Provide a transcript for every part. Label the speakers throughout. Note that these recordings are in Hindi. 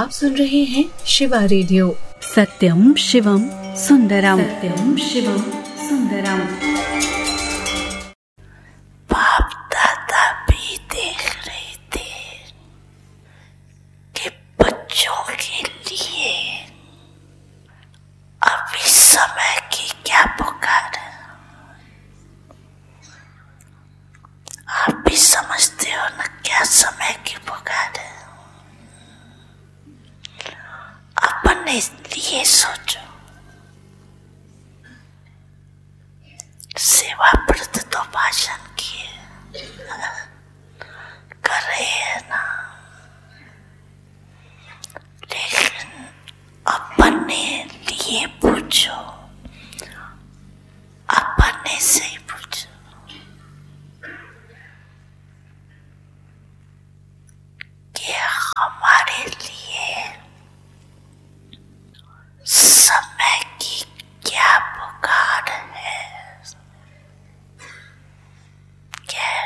Speaker 1: आप सुन रहे हैं शिवा रेडियो।
Speaker 2: सत्यम शिवम सुंदरम, सत्यम शिवम सुंदरम।
Speaker 3: बाप दादा भी देख रहे थे कि बच्चों के लिए अभी समय की क्या पुकार है। आप भी समझते हो ना क्या समय की पुकार है। अपने लिए सोचो। सेवा व्रत तो भाषण किए कर रहे हैं ना, लेकिन अपने लिए पूछो, अपने से ही पूछो कि हमारे लिए समय की क्या पुकार है। क्या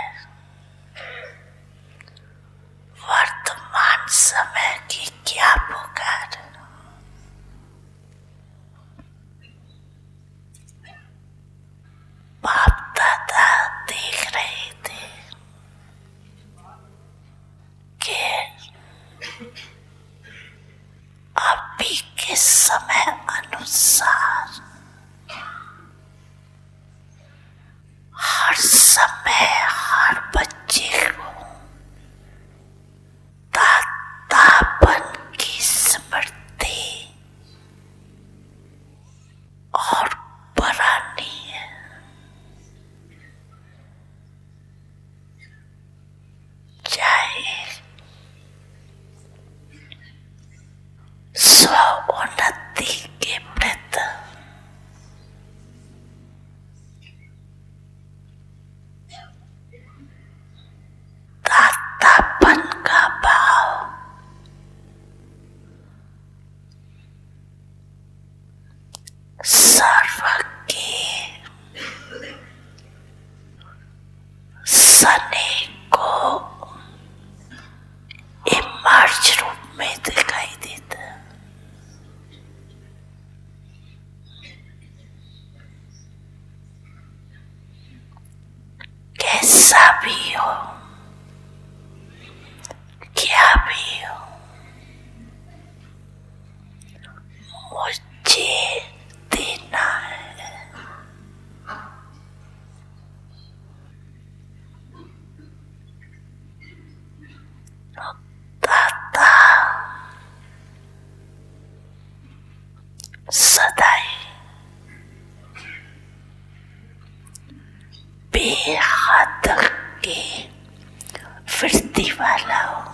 Speaker 3: वर्तमान समय की क्या पुकार है। बाप दादा देख रहे थे कि अभी के समय अनुसार हर समय हर बच्चे को दादापन की स्मृति और पुरानी है। चाहे स्व उन्नति के प्रति दातापन का भाव सर्व के सने को इमर्ज रूप में दिखाई देता है। कैसा भी हो, क्या भी हो, मुझे देना है। दाता सदा ही बेहद के वृत्ति वाला हो।